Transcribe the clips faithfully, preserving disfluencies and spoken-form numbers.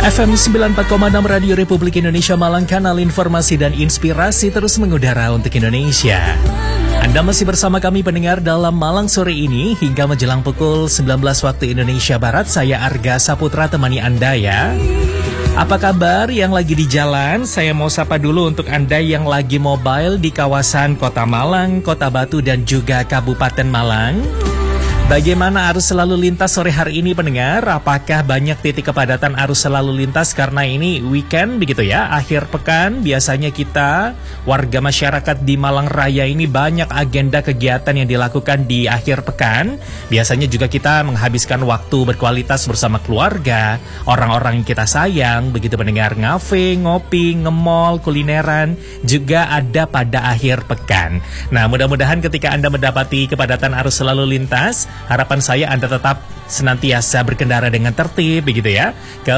F M sembilan puluh empat koma enam Radio Republik Indonesia Malang, kanal informasi dan inspirasi terus mengudara untuk Indonesia. Anda masih bersama kami pendengar dalam Malang sore ini hingga menjelang pukul sembilan belas waktu Indonesia Barat. Saya Arga Saputra temani Anda ya. Apa kabar yang lagi di jalan? Saya mau sapa dulu untuk Anda yang lagi mobile di kawasan Kota Malang, Kota Batu dan juga Kabupaten Malang. Bagaimana arus selalu lintas sore hari ini pendengar? Apakah banyak titik kepadatan arus selalu lintas karena ini weekend begitu ya? Akhir pekan biasanya kita warga masyarakat di Malang Raya ini banyak agenda kegiatan yang dilakukan di akhir pekan. Biasanya juga kita menghabiskan waktu berkualitas bersama keluarga, orang-orang yang kita sayang, begitu pendengar, ngafe, ngopi, ngemol, kulineran juga ada pada akhir pekan. Nah, mudah-mudahan ketika Anda mendapati kepadatan arus selalu lintas, harapan saya Anda tetap senantiasa berkendara dengan tertib begitu ya.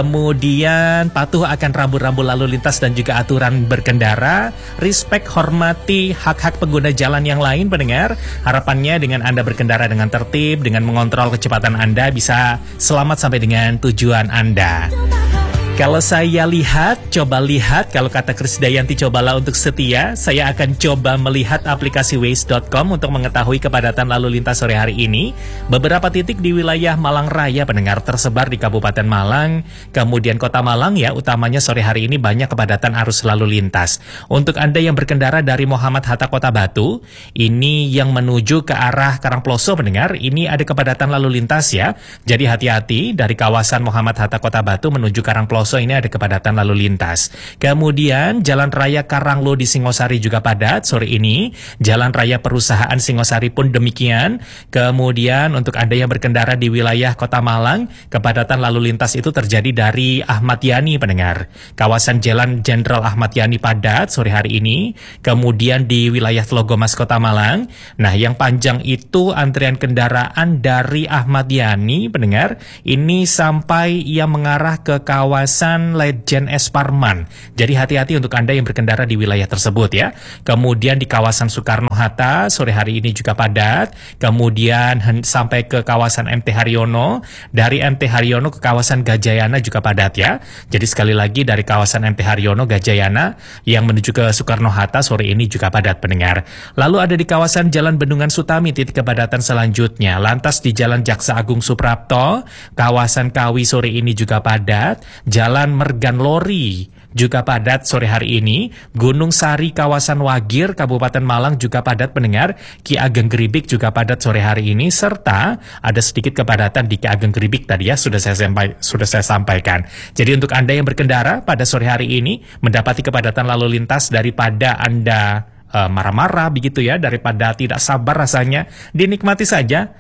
Kemudian patuh akan rambu-rambu lalu lintas dan juga aturan berkendara. Respect, hormati hak-hak pengguna jalan yang lain pendengar. Harapannya dengan Anda berkendara dengan tertib, dengan mengontrol kecepatan Anda, bisa selamat sampai dengan tujuan Anda. Kalau saya lihat, coba lihat, kalau kata Krisdayanti cobalah untuk setia, saya akan coba melihat aplikasi waze dot com untuk mengetahui kepadatan lalu lintas sore hari ini. Beberapa titik di wilayah Malang Raya pendengar tersebar di Kabupaten Malang, kemudian Kota Malang ya, utamanya sore hari ini banyak kepadatan arus lalu lintas. Untuk Anda yang berkendara dari Muhammad Hatta Kota Batu, ini yang menuju ke arah Karangploso pendengar, ini ada kepadatan lalu lintas ya. Jadi hati-hati dari kawasan Muhammad Hatta Kota Batu menuju Karangploso. Ini ada kepadatan lalu lintas. Kemudian Jalan Raya Karanglo di Singosari juga padat sore ini. Jalan Raya Perusahaan Singosari pun demikian. Kemudian untuk Anda yang berkendara di wilayah Kota Malang, kepadatan lalu lintas itu terjadi dari Ahmad Yani pendengar. Kawasan Jalan Jenderal Ahmad Yani padat sore hari ini. Kemudian di wilayah Tlogomas Kota Malang. Nah, yang panjang itu antrian kendaraan dari Ahmad Yani pendengar. Ini sampai yang mengarah ke kawasan Ledjen S. Parman. Jadi hati-hati untuk Anda yang berkendara di wilayah tersebut ya. Kemudian di kawasan Soekarno-Hatta sore hari ini juga padat. Kemudian sampai ke kawasan M T Haryono. Dari M T Haryono ke kawasan Gajayana juga padat ya. Jadi sekali lagi dari kawasan M T Haryono Gajayana yang menuju ke Soekarno-Hatta sore ini juga padat pendengar. Lalu ada di kawasan Jalan Bendungan Sutami titik kepadatan selanjutnya. Lantas di Jalan Jaksa Agung Suprapto, kawasan Kawi sore ini juga padat. Jalan Mergan Lori juga padat sore hari ini. Gunung Sari kawasan Wagir Kabupaten Malang juga padat pendengar. Ki Ageng Geribik juga padat sore hari ini, serta ada sedikit kepadatan di Ki Ageng Geribik tadi ya, sudah saya sampai, sudah saya sampaikan. Jadi untuk Anda yang berkendara pada sore hari ini mendapati kepadatan lalu lintas, daripada Anda uh, marah-marah begitu ya, daripada tidak sabar rasanya, dinikmati saja.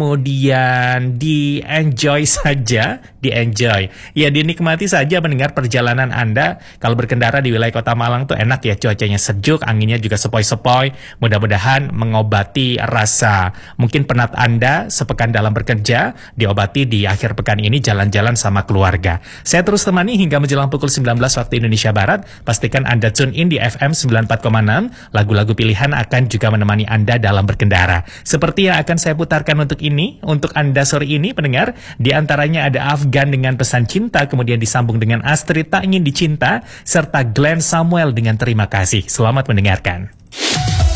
Kemudian di-enjoy saja, di-enjoy. Ya, dinikmati saja mendengar perjalanan Anda. Kalau berkendara di wilayah Kota Malang tuh enak ya, cuacanya sejuk, anginnya juga sepoi-sepoi. Mudah-mudahan mengobati rasa mungkin penat Anda sepekan dalam bekerja, diobati di akhir pekan ini jalan-jalan sama keluarga. Saya terus temani hingga menjelang pukul sembilan belas waktu Indonesia Barat. Pastikan Anda tune in di F M sembilan puluh empat koma enam. Lagu-lagu pilihan akan juga menemani Anda dalam berkendara. Seperti yang akan saya putarkan untuk ini, untuk Anda sore ini pendengar, di antaranya ada Afgan dengan Pesan Cinta, kemudian disambung dengan Astrid Tak Ingin Dicinta, serta Glenn Samuel dengan Terima Kasih. Selamat mendengarkan.